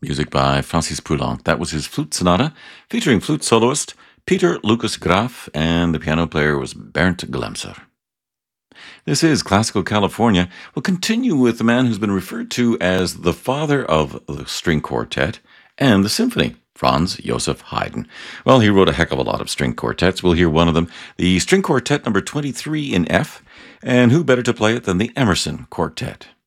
Music by Francis Poulenc. That was his flute sonata, featuring flute soloist Peter Lucas Graf, and the piano player was Bernd Glemser. This is Classical California. We'll continue with the man who's been referred to as the father of the string quartet and the symphony, Franz Joseph Haydn. Well, he wrote a heck of a lot of string quartets. We'll hear one of them, the String Quartet number 23 in F, and who better to play it than the Emerson Quartet.